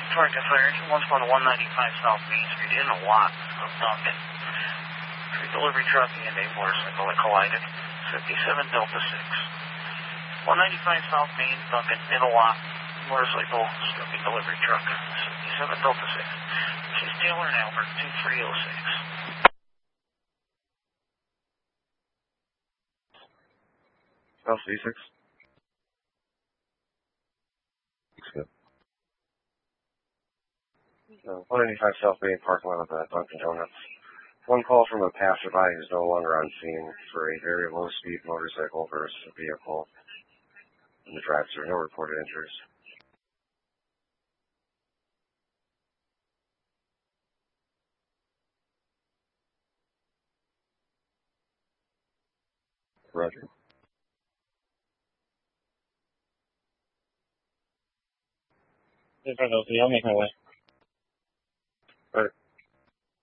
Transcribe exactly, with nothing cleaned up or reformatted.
Target fire, one's going to one ninety-five South Main Street in a lot of Duncan. Free delivery truck and a motorcycle that collided. fifty-seven Delta six. one ninety-five South Main, Duncan, in a lot. Motorcycle, struck a delivery truck. fifty-seven Delta six. She's Taylor and Albert, two three oh six. South C six. Uh, one ninety-five South Main parking lot of uh, Dunkin' Donuts. One call from a passerby who's no longer on scene for a very low-speed motorcycle versus a vehicle in the drive-thru. No reported injuries. Roger. I'll make my way. Right.